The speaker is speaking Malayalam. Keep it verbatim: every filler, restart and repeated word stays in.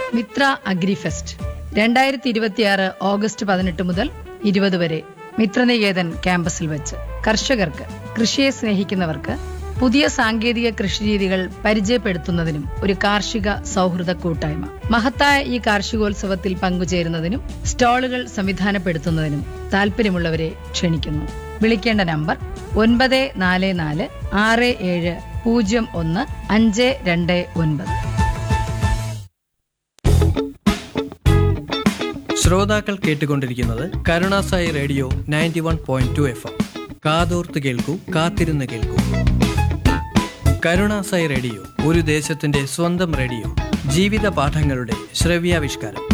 മിത്ര അഗ്രിഫെസ്റ്റ് രണ്ടായിരത്തി ഇരുപത്തിയാറ് ഓഗസ്റ്റ് പതിനെട്ട് മുതൽ ഇരുപത് വരെ മിത്രനികേതൻ ക്യാമ്പസിൽ വെച്ച് കർഷകർക്ക്, കൃഷിയെ സ്നേഹിക്കുന്നവർക്ക് പുതിയ സാങ്കേതിക കൃഷിരീതികൾ പരിചയപ്പെടുത്തുന്നതിനും ഒരു കാർഷിക സൗഹൃദ കൂട്ടായ്മ. മഹത്തായ ഈ കാർഷികോത്സവത്തിൽ പങ്കുചേരുന്നതിനും സ്റ്റാളുകൾ സംവിധാനപ്പെടുത്തുന്നതിനും താല്പര്യമുള്ളവരെ ക്ഷണിക്കുന്നു. വിളിക്കേണ്ട നമ്പർ ഒൻപത് നാല് നാല് ആറ് ഏഴ് പൂജ്യം ഒന്ന് അഞ്ച് രണ്ട് ഒൻപത്. ശ്രോതാക്കൾ കേട്ടുകൊണ്ടിരിക്കുന്നത് Karunasai radio ninety one point two F M. കാതോർത്ത് കേൾക്കൂ, കാത്തിരുന്ന് കേൾക്കൂ. കരുണാസായി റേഡിയോ, ഒരു ദേശത്തിന്റെ സ്വന്തം റേഡിയോ. ജീവിത പാഠങ്ങളുടെ ശ്രവ്യാവിഷ്കാരം.